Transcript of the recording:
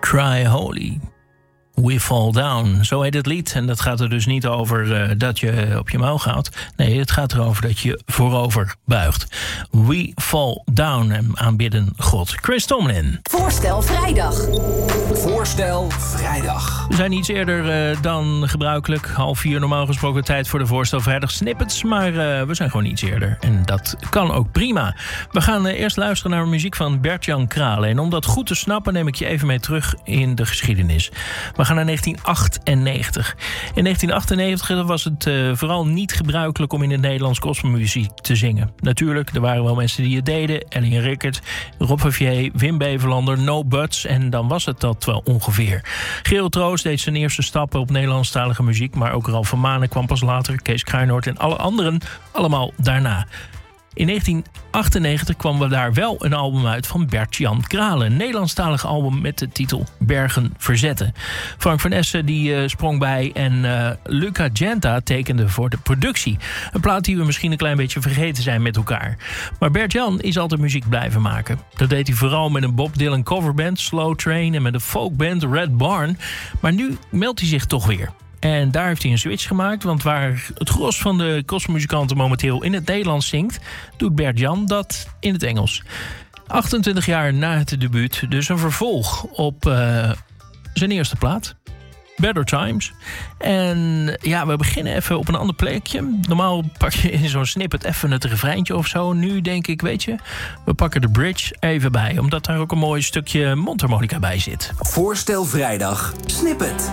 Cry Holy, We Fall Down. Zo heet het lied. En dat gaat er dus niet over dat je op je mouw gaat. Nee, het gaat erover dat je voorover buigt. We Fall Down en aanbidden God. Chris Tomlin. Voorstel vrijdag. Voorstel vrijdag. We zijn iets eerder dan gebruikelijk. 3:30 normaal gesproken tijd voor de Voorstel vrijdag snippets. Maar we zijn gewoon iets eerder. En dat kan ook prima. We gaan eerst luisteren naar muziek van Bert-Jan Kralen. En om dat goed te snappen neem ik je even mee terug in de geschiedenis. We gaan naar 1998. In 1998 was het vooral niet gebruikelijk om in het Nederlands gospelmuziek te zingen. Natuurlijk, er waren wel mensen die het deden. Ellie Rickert, Rob Favier, Wim Beverlander, No Buts. En dan was het dat wel ongeveer. Gerald Troost deed zijn eerste stappen op Nederlandstalige muziek. Maar ook Ralf van Manen kwam pas later. Kees Kruinoord en alle anderen allemaal daarna. In 1998 kwam er daar wel een album uit van Bert-Jan Kralen. Een Nederlandstalig album met de titel Bergen Verzetten. Frank van Essen die sprong bij en Luca Genta tekende voor de productie. Een plaat die we misschien een klein beetje vergeten zijn met elkaar. Maar Bert-Jan is altijd muziek blijven maken. Dat deed hij vooral met een Bob Dylan coverband, Slow Train, en met een folkband, Red Barn. Maar nu meldt hij zich toch weer. En daar heeft hij een switch gemaakt. Want waar het gros van de gospelmuzikanten momenteel in het Nederlands zingt, doet Bert-Jan dat in het Engels. 28 jaar na het debuut, dus een vervolg op zijn eerste plaat. Better Times. En ja, we beginnen even op een ander plekje. Normaal pak je in zo'n snippet even het refreintje of zo. Nu denk ik, weet je, we pakken de bridge even bij. Omdat daar ook een mooi stukje mondharmonica bij zit. Voorstel vrijdag snippet.